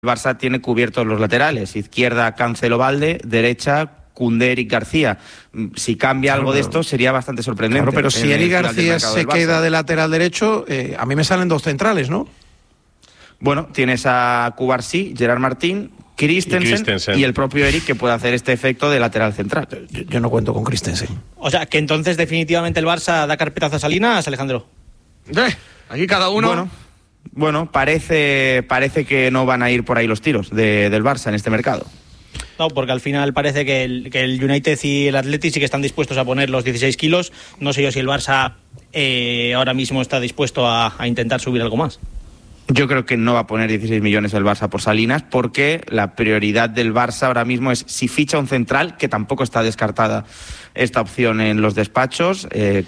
Barça tiene cubiertos los laterales, izquierda Cancelo Balde, derecha Koundé, Eric García. Si cambia algo de esto sería bastante sorprendente. Claro, pero si Eric García se queda de lateral derecho, a mí me salen dos centrales, ¿no? Bueno, tienes a Cubarsí, Gerard Martín, Christensen y el propio Eric, que puede hacer este efecto de lateral central. Yo no cuento con Christensen. O sea, que entonces definitivamente el Barça da carpetazo a Salinas, Alejandro. Aquí cada uno... Bueno, parece que no van a ir por ahí los tiros del Barça en este mercado. No, porque al final parece que el United y el Athletic sí que están dispuestos a poner los 16 kilos. No sé yo si el Barça ahora mismo está dispuesto a intentar subir algo más. Yo creo que no va a poner 16 millones el Barça por Salinas, porque la prioridad del Barça ahora mismo es, si ficha un central, que tampoco está descartada esta opción en los despachos,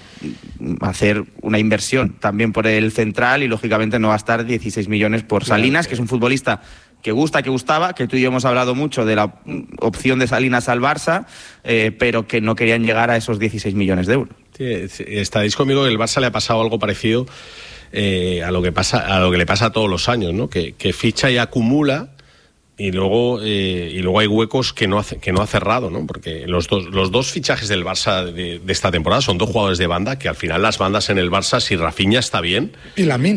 hacer una inversión también por el central, y lógicamente no va a estar 16 millones por Salinas, que es un futbolista que gustaba, que tú y yo hemos hablado mucho de la opción de Salinas al Barça, pero que no querían llegar a esos 16 millones de euros. Sí, estaréis conmigo que el Barça le ha pasado algo parecido a lo que le pasa todos los años, ¿no? Que ficha y acumula, y luego hay huecos que no ha cerrado, ¿no? Porque los dos fichajes del Barça de esta temporada son dos jugadores de banda, que al final las bandas en el Barça, si Rafinha está bien... Y Lamine.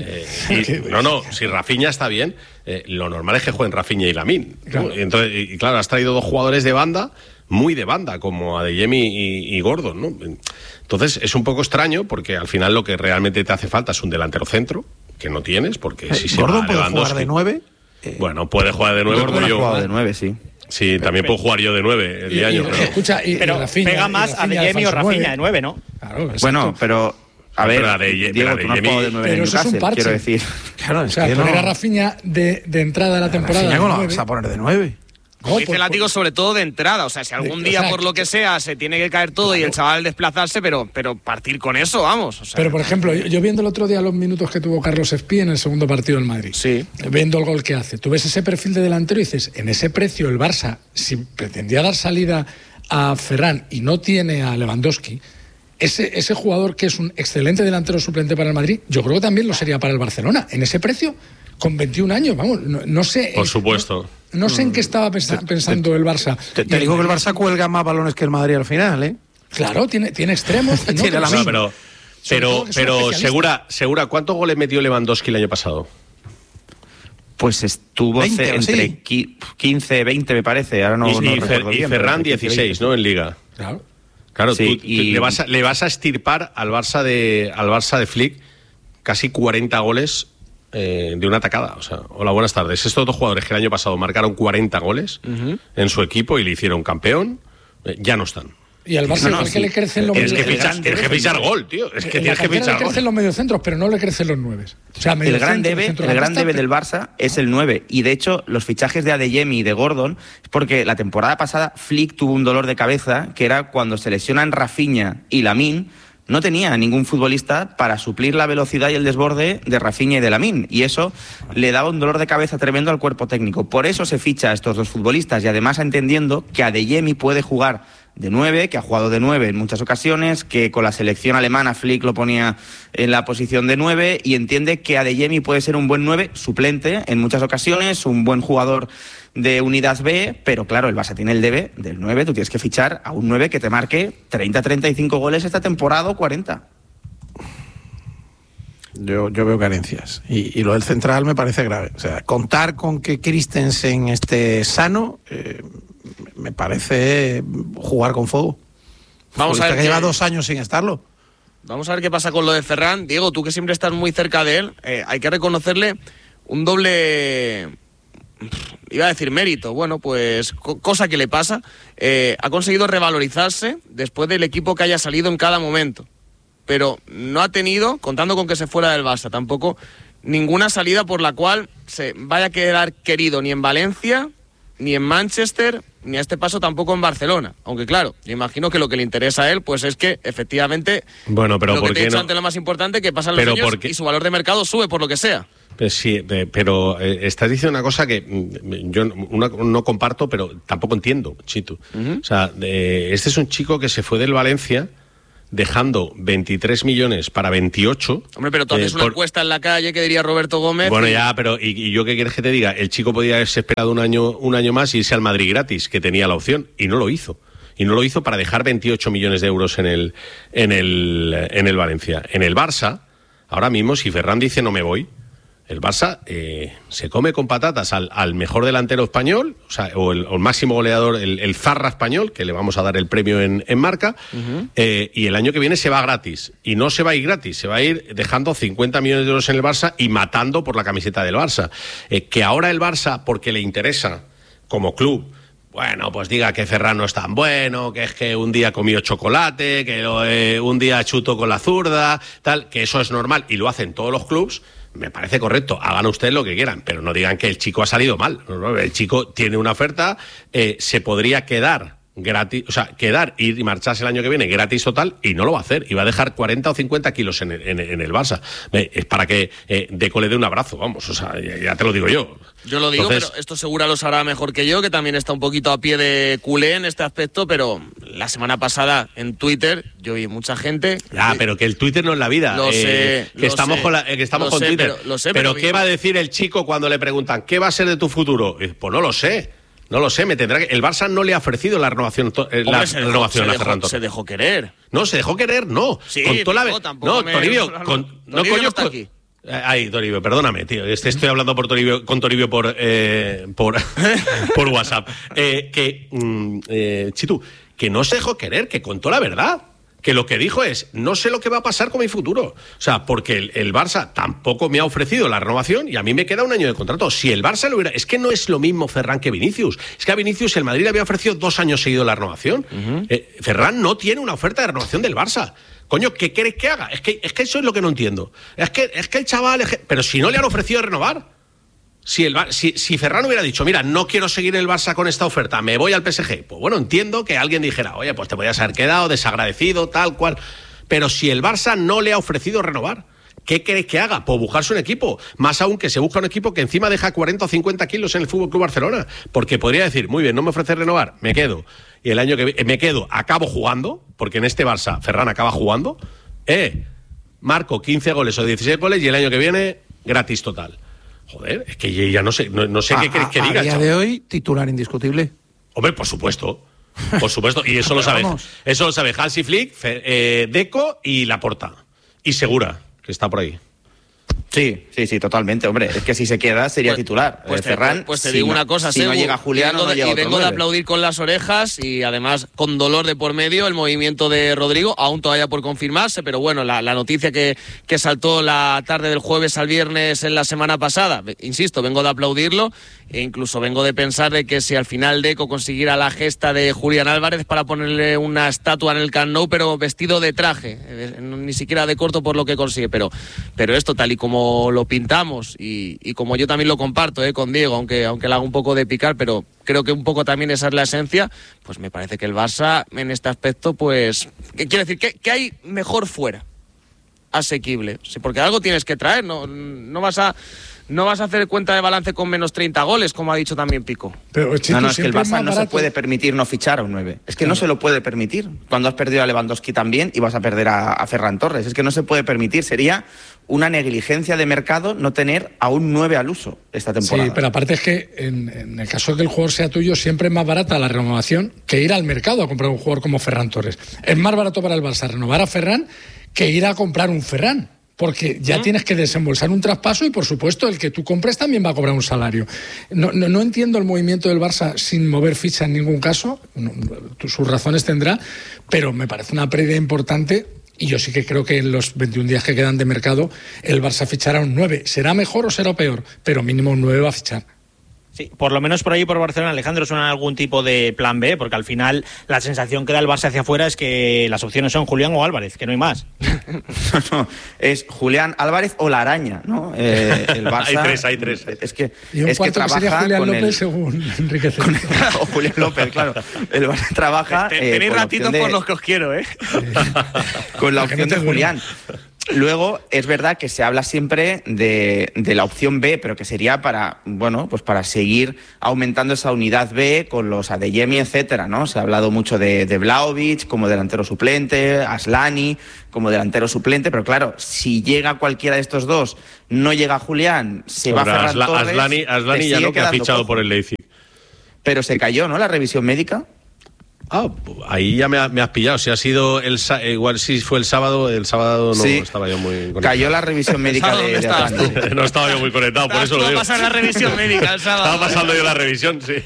Si Rafinha está bien, lo normal es que jueguen Rafinha y Lamine, ¿no? Claro. Y claro, has traído dos jugadores de banda, muy de banda, como Adeyemi y Gordon, ¿no? Entonces es un poco extraño, porque al final lo que realmente te hace falta es un delantero centro, que no tienes, porque si se ¿Gordon va puede Lewandowski, jugar de 9? Bueno, puede jugar de 9 como yo. Jugado de 9, sí. Sí, también puedo jugar yo de 9 el año. Escucha, Pero Rafinha, pega más a Adeyemi o Rafinha de 9, ¿no? Claro, exacto. Bueno, pero... A ver, Diego, tú no has jugado de 9 en pero eso es un Newcastle, parche. quiero decir. Claro, O sea, poner a Rafinha de entrada de la temporada. Rafinha, ¿cómo lo de vas 9? a poner de 9? Como dice Látigo, sobre todo de entrada. O sea, si algún día, por lo que sea, se tiene que caer todo y el chaval desplazarse, pero partir con eso, vamos. O sea, Pero, por ejemplo, yo viendo el otro día los minutos que tuvo Carlos Espí en el segundo partido del Madrid, viendo el gol que hace, tú ves ese perfil de delantero y dices, en ese precio el Barça, si pretendía dar salida a Ferran y no tiene a Lewandowski, ese jugador que es un excelente delantero suplente para el Madrid, yo creo que también lo sería para el Barcelona. En ese precio, con 21 años, vamos, no sé... Por supuesto. No sé en qué estaba pensando el Barça. Te digo que el Barça cuelga más balones que el Madrid al final, ¿eh? Claro, tiene extremos. Y no, Tiene la misma. Pero Segura, ¿cuántos goles metió Lewandowski el año pasado? Pues estuvo 20, entre 15, 20 me parece, ahora no recuerdo bien, Ferran pero 16, ¿no? En Liga. Claro. Sí, y le vas a estirpar al Barça de Flick casi 40 goles de una atacada. O sea, hola, buenas tardes. Estos dos jugadores que el año pasado marcaron 40 goles en su equipo y le hicieron campeón, ya no están. Y al Barça es que le crecen los mediocentros. Tienes que fichar gol, tío. Es que tienes que fichar le crecen gol. los mediocentros, pero no le crecen los 9. O sea, el gran debe del Barça es el 9. Y de hecho, los fichajes de Adeyemi y de Gordon es porque la temporada pasada Flick tuvo un dolor de cabeza, que era cuando se lesionan Rafinha y Lamine. No tenía ningún futbolista para suplir la velocidad y el desborde de Rafinha y de Lamine, y eso le daba un dolor de cabeza tremendo al cuerpo técnico. Por eso se ficha a estos dos futbolistas, y además entendiendo que Adeyemi puede jugar de 9, que ha jugado de 9 en muchas ocasiones, que con la selección alemana Flick lo ponía en la posición de 9, y entiende que Adeyemi puede ser un buen 9 suplente en muchas ocasiones, un buen jugador de unidad B, pero claro, el Barça tiene el debe del 9, tú tienes que fichar a un 9 que te marque 30-35 goles esta temporada o 40. Yo veo carencias. Y lo del central me parece grave. O sea, contar con que Christensen esté sano, me parece jugar con fuego. Vamos a ver que lleva 2 años sin estarlo. Vamos a ver qué pasa con lo de Ferran. Diego, tú que siempre estás muy cerca de él, hay que reconocerle un doble... Iba a decir mérito, bueno, pues cosa que le pasa. Ha conseguido revalorizarse después del equipo que haya salido en cada momento. Pero no ha tenido, contando con que se fuera del Barça, tampoco ninguna salida por la cual se vaya a quedar querido ni en Valencia, ni en Manchester, ni a este paso tampoco en Barcelona. Aunque claro, yo imagino que lo que le interesa a él pues es que efectivamente, bueno, pero lo que ¿por te he qué dicho no? antes, lo más importante, que pasan los años y su valor de mercado sube por lo que sea. Pues sí, pero estás diciendo una cosa que yo no comparto, pero tampoco entiendo, Chitu. O sea, este es un chico que se fue del Valencia dejando 23 millones para 28. Hombre, pero tú haces una encuesta en la calle, que diría Roberto Gómez. Bueno, ya, pero ¿y yo qué quieres que te diga? El chico podía haberse esperado un año más y irse al Madrid gratis, que tenía la opción, y no lo hizo. Y no lo hizo para dejar 28 millones de euros en el Valencia. En el Barça, ahora mismo, si Ferran dice no me voy, el Barça se come con patatas al mejor delantero español, o el máximo goleador, el Zarra español, que le vamos a dar el premio en Marca, y el año que viene se va gratis. Y no se va a ir gratis, se va a ir dejando 50 millones de euros en el Barça y matando por la camiseta del Barça. Que ahora el Barça, porque le interesa como club, bueno, pues diga que Ferran no es tan bueno, que es que un día comió chocolate, que un día chutó con la zurda, tal, que eso es normal y lo hacen todos los clubs. Me parece correcto, hagan ustedes lo que quieran, pero no digan que el chico ha salido mal. No, el chico tiene una oferta, se podría quedar gratis, quedar y marcharse el año que viene gratis total, y no lo va a hacer, y va a dejar 40 o 50 kilos en el Barça. Es para que Deco le dé un abrazo, vamos, ya te lo digo yo. Yo lo digo. Entonces, pero esto Segura lo sabrá mejor que yo, que también está un poquito a pie de culé en este aspecto, pero la semana pasada en Twitter yo vi mucha gente... pero que el Twitter no es la vida. Que estamos con Twitter. Pero ¿qué va a decir el chico cuando le preguntan ¿qué va a ser de tu futuro? Pues no lo sé. No lo sé, el Barça no le ha ofrecido la renovación, a Ferran Torres. Se dejó querer. No, se dejó querer, no. Sí, Toribio, Toribio no está aquí. Ay, Toribio, perdóname, tío. Estoy hablando con Toribio por WhatsApp. Chitu, que no se dejó querer, que contó la verdad. Que lo que dijo es, no sé lo que va a pasar con mi futuro. Porque el Barça tampoco me ha ofrecido la renovación y a mí me queda un año de contrato. Si el Barça lo hubiera... Es que no es lo mismo Ferran que Vinicius. Es que a Vinicius el Madrid le había ofrecido 2 años seguidos la renovación. Ferran no tiene una oferta de renovación del Barça. Coño, ¿qué queréis que haga? Es que eso es lo que no entiendo. Es que el chaval... Pero si no le han ofrecido renovar... Si Ferran hubiera dicho, mira, no quiero seguir en el Barça con esta oferta, me voy al PSG, pues bueno, entiendo que alguien dijera, oye, pues te podías haber quedado desagradecido, tal cual. Pero si el Barça no le ha ofrecido renovar, ¿qué queréis que haga? Pues buscarse un equipo. Más aún que se busca un equipo que encima deja 40 o 50 kilos en el FC Barcelona. Porque podría decir, muy bien, no me ofrece renovar, me quedo. Y el año que viene me quedo, acabo jugando, porque en este Barça Ferran acaba jugando. Marco 15 goles o 16 goles y el año que viene, gratis total. Joder, es que ya no sé qué queréis que diga. A día de hoy, titular indiscutible. Hombre, por supuesto. Y eso lo sabe. Eso lo sabe Hansi Flick, Deco y Laporta. Y Segura, que está por ahí. Sí, totalmente, hombre. Es que si se queda sería titular. Ferran, pues te digo una cosa, si no llega Julián, no llega otro. Y vengo de aplaudir con las orejas y además con dolor de por medio el movimiento de Rodrigo, aún todavía por confirmarse, pero bueno, la noticia que saltó la tarde del jueves al viernes en la semana pasada, insisto, vengo de aplaudirlo e incluso vengo de pensar de que si al final Deco consiguiera la gesta de Julián Álvarez para ponerle una estatua en el Camp Nou, pero vestido de traje, ni siquiera de corto por lo que consigue, pero esto tal y como lo pintamos y como yo también lo comparto con Diego, aunque le haga un poco de picar, pero creo que un poco también esa es la esencia, pues me parece que el Barça en este aspecto, pues, quiero decir, que hay mejor fuera, asequible, sí, porque algo tienes que traer, no vas a hacer cuenta de balance con menos 30 goles, como ha dicho también Pico. Pero, Chito, es que el Barça no se puede permitir no fichar a un 9. Es que no se lo puede permitir. Cuando has perdido a Lewandowski también y vas a perder a Ferran Torres. Es que no se puede permitir. Sería una negligencia de mercado no tener a un 9 al uso esta temporada. Sí, pero aparte es que en el caso de que el jugador sea tuyo, siempre es más barata la renovación que ir al mercado a comprar un jugador como Ferran Torres. Es más barato para el Barça renovar a Ferran que ir a comprar un Ferran. Porque ya tienes que desembolsar un traspaso y, por supuesto, el que tú compres también va a cobrar un salario. No entiendo el movimiento del Barça sin mover ficha en ningún caso. Sus razones tendrá, pero me parece una pérdida importante y yo sí que creo que en los 21 días que quedan de mercado el Barça fichará un 9. ¿Será mejor o será peor? Pero mínimo un 9 va a fichar. Sí, por lo menos por ahí por Barcelona, Alejandro, suena algún tipo de plan B, porque al final la sensación que da el Barça hacia afuera es que las opciones son Julián o Álvarez, que no hay más. No, es Julián, Álvarez o la araña, ¿no? El Barça, hay tres. Es que trabaja Julián con López según Enrique Cerezo. O Julián López, claro. El Barça trabaja... Tenéis ratitos por los que os quiero, con la opción de Julián. Luego, es verdad que se habla siempre de la opción B, pero que sería para, bueno, pues para seguir aumentando esa unidad B con los Adeyemi, etcétera, ¿no? Se ha hablado mucho de Vlahovic como delantero suplente, Aslani como delantero suplente, pero claro, si llega cualquiera de estos dos, no llega Julián, se va Ferran Torres... Aslani ya no, que ha fichado por el Leipzig. Pero se cayó, ¿no?, la revisión médica. Ahí ya me has pillado. Si ha sido igual si fue el sábado no sí, estaba yo muy conectado. Cayó la revisión médica de Atlanta. No estaba yo muy conectado, por eso lo digo. Estaba pasando la revisión médica el sábado. Estaba pasando yo la revisión, sí.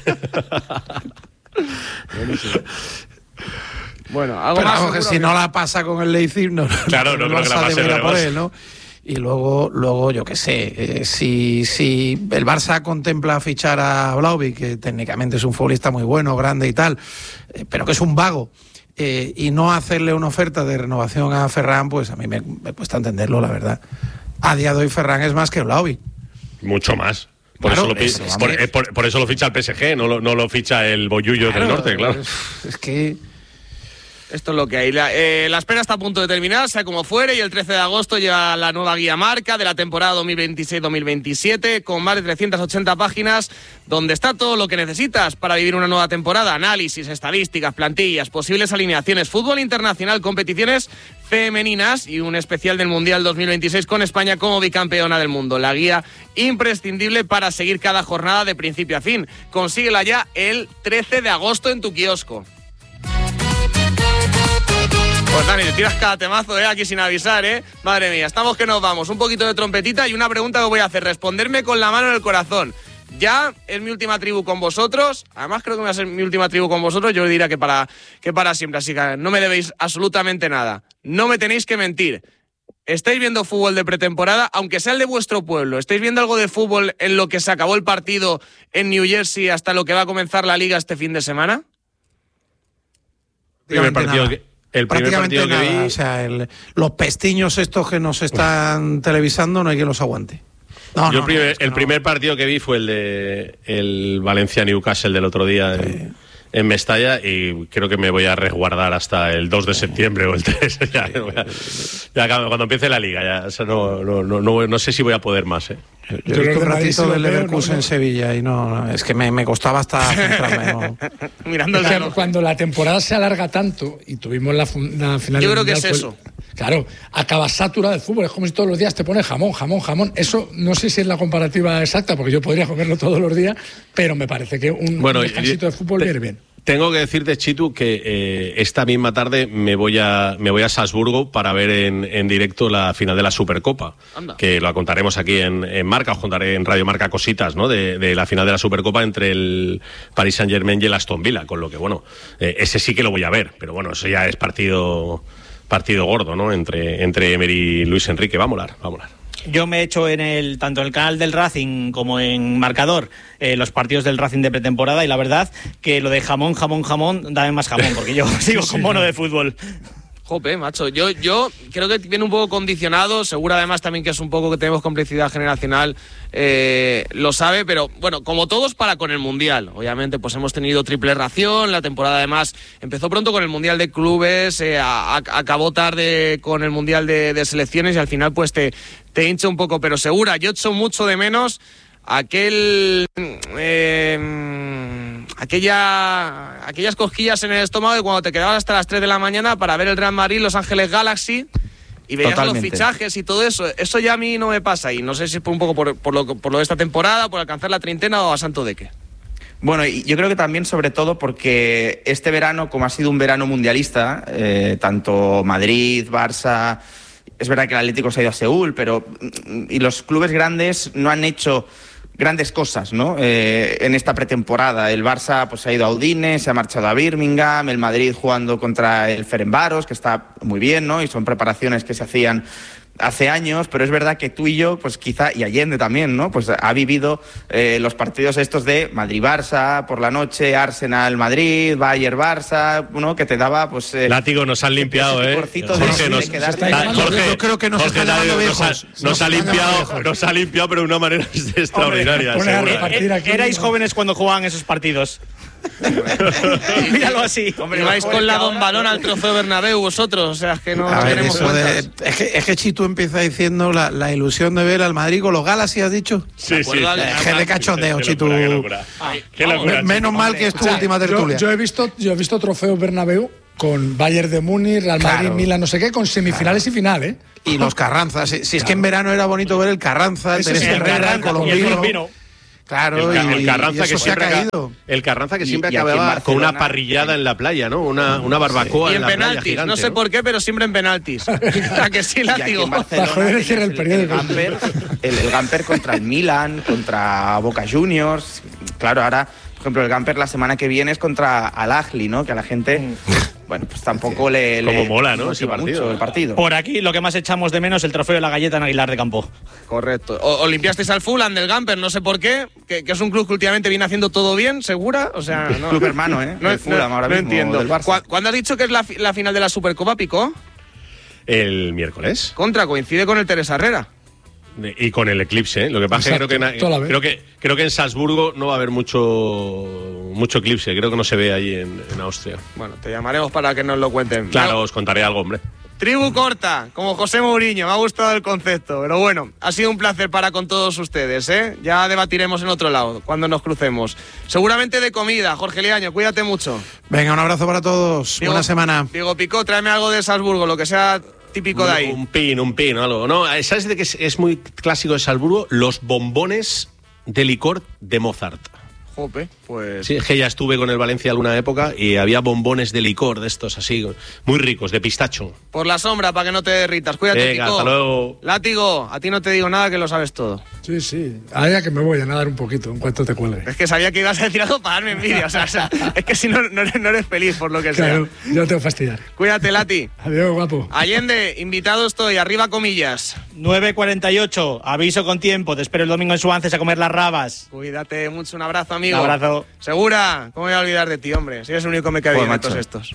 Bueno, algo pero más. Vamos, que si no la pasa con el Leipzig, no creo que la pase por él, ¿no? Y luego yo qué sé, si el Barça contempla fichar a Vlahovic, que técnicamente es un futbolista muy bueno, grande y tal, pero que es un vago, y no hacerle una oferta de renovación a Ferran, pues a mí me cuesta entenderlo, la verdad. A día de hoy Ferran es más que Vlahovic. Mucho más. Por eso lo ficha el PSG, no lo ficha el Bollullo del Norte, claro. Es que... Esto es lo que hay. La espera está a punto de terminar, sea como fuere, y el 13 de agosto llega la nueva guía marca de la temporada 2026-2027, con más de 380 páginas, donde está todo lo que necesitas para vivir una nueva temporada. Análisis, estadísticas, plantillas, posibles alineaciones, fútbol internacional, competiciones femeninas y un especial del Mundial 2026 con España como bicampeona del mundo. La guía imprescindible para seguir cada jornada de principio a fin. Consíguela ya el 13 de agosto en tu kiosco. Pues Dani, te tiras cada temazo, aquí sin avisar, Madre mía, estamos que nos vamos. Un poquito de trompetita y una pregunta que voy a hacer. Responderme con la mano en el corazón. Ya es mi última tribu con vosotros. Además creo que va a ser mi última tribu con vosotros. Yo diría que para siempre. Así que no me debéis absolutamente nada. No me tenéis que mentir. ¿Estáis viendo fútbol de pretemporada? Aunque sea el de vuestro pueblo. ¿Estáis viendo algo de fútbol en lo que se acabó el partido en New Jersey hasta lo que va a comenzar la Liga este fin de semana? El primer partido que vi... O sea, los pestiños estos que nos están televisando no hay que los aguante. El primer partido que vi fue el Valencia-Newcastle del otro día en Mestalla, y creo que me voy a resguardar hasta el 2 de septiembre o el 3. ya cuando empiece la Liga. Ya, o sea, no sé si voy a poder más. Yo he visto un ratito del Leverkusen en Sevilla y es que me costaba hasta centrarme. Mirando el reloj. Cuando la temporada se alarga tanto y tuvimos la final. Yo creo que es eso. Claro, acabas saturado de fútbol. Es como si todos los días te pones jamón. Eso no sé si es la comparativa exacta, porque yo podría comerlo todos los días, pero me parece que un descansito de fútbol viene bien. Tengo que decirte, Chitu, que esta misma tarde me voy a Salzburgo para ver en directo la final de la Supercopa. Anda. Que la contaremos aquí en Marca, os contaré en Radio Marca cositas, ¿no? De la final de la Supercopa entre el Paris Saint-Germain y el Aston Villa, con lo que, bueno, ese sí que lo voy a ver, pero bueno, eso ya es partido gordo, ¿no? Entre Emery y Luis Enrique. Va a molar. Yo me he hecho tanto en el canal del Racing como en Marcador los partidos del Racing de pretemporada, y la verdad que lo de jamón, dame más jamón, porque yo sigo con mono de fútbol. Jope, macho, yo creo que viene un poco condicionado, seguro además también que es un poco que tenemos complicidad generacional, lo sabe, pero bueno, como todos para con el Mundial, obviamente pues hemos tenido triple ración, la temporada además empezó pronto con el Mundial de Clubes, acabó tarde con el Mundial de Selecciones y al final pues te hincha un poco, pero segura, yo echo mucho de menos aquellas cosquillas en el estómago de cuando te quedabas hasta las 3 de la mañana para ver el Real Madrid, Los Ángeles Galaxy, y veías Totalmente. Los fichajes y todo eso. Eso ya a mí no me pasa, y no sé si es un poco por lo de esta temporada, por alcanzar la treintena o a santo de qué. Bueno, y yo creo que también sobre todo porque este verano, como ha sido un verano mundialista, tanto Madrid, Barça... Es verdad que el Atlético se ha ido a Seúl, y los clubes grandes no han hecho grandes cosas, ¿no? En esta pretemporada. El Barça pues ha ido a Udine, se ha marchado a Birmingham, el Madrid jugando contra el Ferencváros, que está muy bien, ¿no? Y son preparaciones que se hacían hace años, pero es verdad que tú y yo, pues quizá, y Allende también, ¿no? Pues ha vivido los partidos estos de Madrid-Barça, por la noche, Arsenal-Madrid, Bayern-Barça, ¿no? Que te daba, pues... Látigo, nos han limpiado, Jorge, yo creo que nos está llamando viejos. Nos ha limpiado, pero de una manera extraordinaria. Erais jóvenes cuando jugaban esos partidos. Míralo así. Hombre, vais con la bombalón al trofeo Bernabéu vosotros, o sea, es que no tenemos cuentas. Es que Chitu empieza diciendo la ilusión de ver al Madrid con los Galaxy, ¿has dicho? Sí. Es que de cachondeo, Chitu. Qué locura, Menos mal que es tu última tertulia. Yo he visto trofeo Bernabéu con Bayern de Múnich, Real Madrid, Milan, no sé qué, con semifinales y final, ¿eh? Y los Carranzas. Si es que en verano era bonito ver el Carranza, el Teresa Herrera, el colombino. Claro, el Carranza que siempre ha caído. El Carranza que siempre y acababa con una parrillada en la playa, ¿no? Una barbacoa y en la penaltis, playa gigante, no sé por qué, pero siempre en penaltis. ¿A que sí, Látigo? Para joder el cierre del periódico. El Gamper contra el Milan, contra Boca Juniors. Claro, ahora, por ejemplo, el Gamper la semana que viene es contra Al Ahly, ¿no? Que a la gente, bueno, pues tampoco le mola, ¿no? Ese partido. Mucho el partido. Por aquí lo que más echamos de menos es el trofeo de la galleta en Aguilar de Campo. Correcto. O limpiasteis al Fulham del Gamper, no sé por qué, que es un club que últimamente viene haciendo todo bien, ¿segura? O sea, no. Club hermano, ¿eh? No, el Fulham ahora mismo, entiendo. del Barça. ¿Cuándo has dicho que es la final de la Supercopa, Pico? El miércoles. Coincide con el Teresa Herrera. Y con el eclipse, ¿eh? Lo que pasa es que creo que en Salzburgo no va a haber mucho eclipse. Creo que no se ve allí en Austria. Bueno, te llamaremos para que nos lo cuenten. Claro, os contaré algo, hombre. Tribu corta, como José Mourinho, me ha gustado el concepto. Pero bueno, ha sido un placer con todos ustedes, ¿eh? Ya debatiremos en otro lado, cuando nos crucemos. Seguramente de comida. Jorge Liaño, cuídate mucho. Venga, un abrazo para todos. Buena semana. Diego Picó, tráeme algo de Salzburgo, lo que sea típico de ahí. Un pin, algo. No, ¿sabes de qué es muy clásico de Salzburgo? Los bombones de licor de Mozart. Jope, pues... Sí, es que ya estuve con el Valencia alguna época y había bombones de licor de estos así, muy ricos, de pistacho. Por la sombra, para que no te derritas. Cuídate, Venga, Pico. hasta luego. Látigo, a ti no te digo nada, que lo sabes todo. Sí. Ahora que me voy a nadar un poquito, en cuanto te cuelgue. Es que sabía que ibas a decir algo para darme envidia. O sea, es que si no eres feliz, por lo que claro, sea. Yo te voy a fastidiar. Cuídate, Lati. Adiós, guapo. Allende, invitado estoy, arriba comillas. 9:48, aviso con tiempo, te espero el domingo en Suances a comer las rabas. Cuídate mucho, un abrazo, amigo. Un abrazo. Segura, ¿cómo me voy a olvidar de ti, hombre? Si eres el único que me queda bien de todos estos.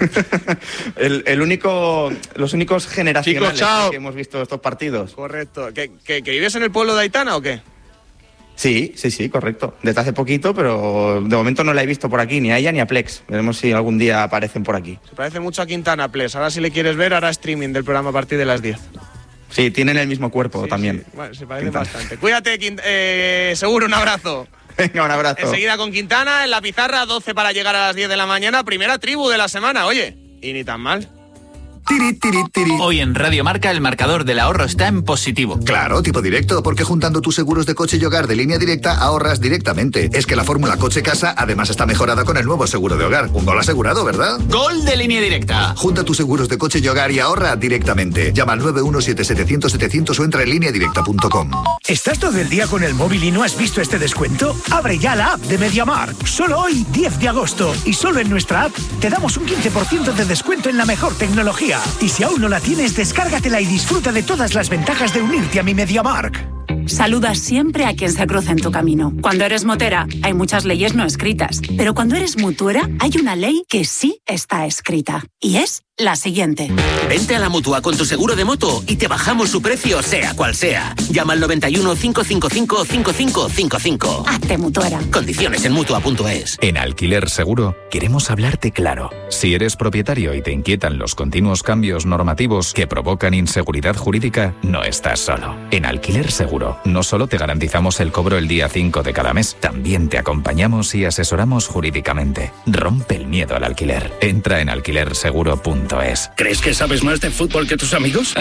Los únicos generacionales Chicos, chao. que hemos visto estos partidos. Correcto. ¿Que vives en el pueblo de Aitana o qué? Sí, correcto. Desde hace poquito, pero de momento no la he visto por aquí, ni a ella ni a Plex. Veremos si algún día aparecen por aquí. Se parece mucho a Quintana, Plex. Ahora si le quieres ver, hará streaming del programa a partir de las 10. Sí, tienen el mismo cuerpo también. Sí. Bueno, se parecen bastante. Cuídate, Seguro, un abrazo. Venga, un abrazo. Enseguida con Quintana, en la pizarra, 12 para llegar a las 10 de la mañana. Primera tribu de la semana, oye. Y ni tan mal. Hoy en Radio Marca el marcador del ahorro está en positivo. Claro, tipo directo, porque juntando tus seguros de coche y hogar de Línea Directa ahorras directamente. Es que la fórmula coche-casa además está mejorada con el nuevo seguro de hogar. Un gol asegurado, ¿verdad? ¡Gol de Línea Directa! Junta tus seguros de coche y hogar y ahorra directamente. Llama al 917-700-700 o entra en lineadirecta.com. ¿Estás todo el día con el móvil y no has visto este descuento? Abre ya la app de MediaMarkt. Solo hoy, 10 de agosto. Y solo en nuestra app te damos un 15% de descuento en la mejor tecnología. Y si aún no la tienes, descárgatela y disfruta de todas las ventajas de unirte a mi MediaMarkt. Saluda siempre a quien se cruza en tu camino. Cuando eres motera, hay muchas leyes no escritas. Pero cuando eres mutuera, hay una ley que sí está escrita. Y es la siguiente. Vente a la Mutua con tu seguro de moto y te bajamos su precio, sea cual sea. Llama al 91 555 5555. Hazte mutuera. Condiciones en Mutua.es. En Alquiler Seguro queremos hablarte claro. Si eres propietario y te inquietan los continuos cambios normativos que provocan inseguridad jurídica, no estás solo. En Alquiler Seguro no solo te garantizamos el cobro el día 5 de cada mes, también te acompañamos y asesoramos jurídicamente. Rompe el miedo al alquiler. Entra en alquilerseguro.es. ¿Crees que sabes más de fútbol que tus amigos?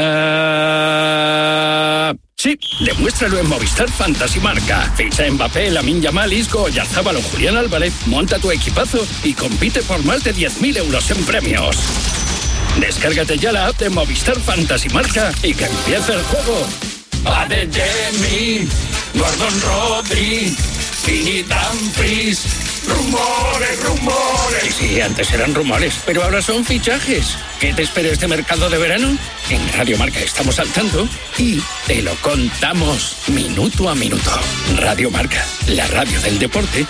Sí, demuéstralo en Movistar Fantasy Marca. Ficha a Mbappé, Lamine Yamal, Isco, Oyarzabal o Julián Álvarez, monta tu equipazo y compite por más de 10.000 euros en premios. Descárgate ya la app de Movistar Fantasy Marca y que empiece el juego. Adeyemi, Gordon Rodri, Vini Dumfries, rumores. Sí, antes eran rumores, pero ahora son fichajes. ¿Qué te espera este mercado de verano? En Radio Marca estamos al tanto y te lo contamos minuto a minuto. Radio Marca, la radio del deporte